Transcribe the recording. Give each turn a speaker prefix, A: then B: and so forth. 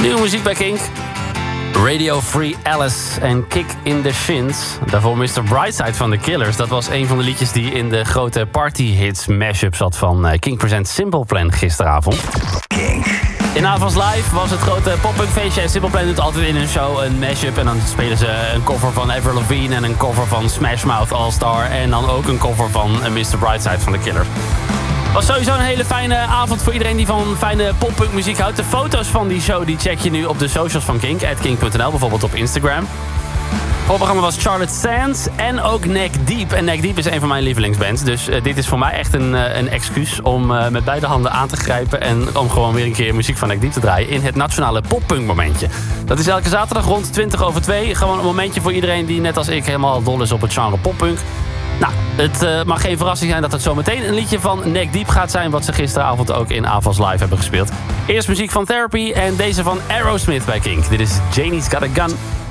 A: Nieuwe muziek bij Kink. Radio Free Alice en Kick in the Shins. Daarvoor Mr. Brightside van The Killers. Dat was een van de liedjes die in de grote partyhits mashup zat van Kink Presents Simple Plan gisteravond. Kink. In Avonds Live was het grote poppunkfeestje. En Simple Plan doet altijd in een show een mashup. En dan spelen ze een cover van Avril Lavigne en een cover van Smash Mouth All Star. En dan ook een cover van Mr. Brightside van The Killers. Was sowieso een hele fijne avond voor iedereen die van fijne poppunkmuziek houdt. De foto's van die show die check je nu op de socials van Kink. @kink.nl, bijvoorbeeld op Instagram. Het programma was Charlotte Sands en ook Neck Deep. En Neck Deep is een van mijn lievelingsbands. Dus dit is voor mij echt een excuus om met beide handen aan te grijpen. En om gewoon weer een keer muziek van Neck Deep te draaien in het nationale poppunk momentje. Dat is elke zaterdag rond 2:20. Gewoon een momentje voor iedereen die net als ik helemaal dol is op het genre poppunk. Nou, het mag geen verrassing zijn dat het zometeen een liedje van Neck Deep gaat zijn, wat ze gisteravond ook in Avals Live hebben gespeeld. Eerst muziek van Therapy en deze van Aerosmith bij Kink. Dit is Janie's Got a Gun.